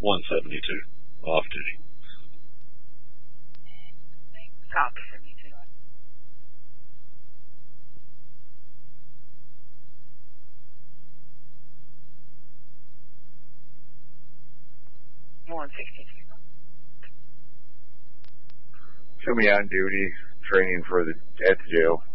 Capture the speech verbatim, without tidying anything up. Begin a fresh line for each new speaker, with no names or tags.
one seventy-two, off duty.
Copy, seventy-two. one sixty-two.
Show me on duty, training for the, at the jail.